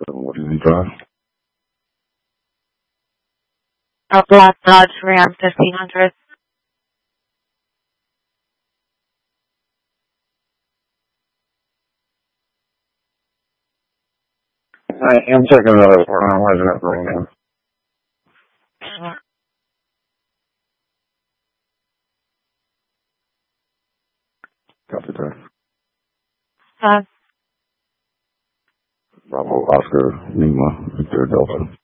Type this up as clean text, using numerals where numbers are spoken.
What does he drive? A black Dodge Ram 1500. I'm checking the other one. I'm watching that right now. Copy that. Bravo Oscar Lima, Victor Delta.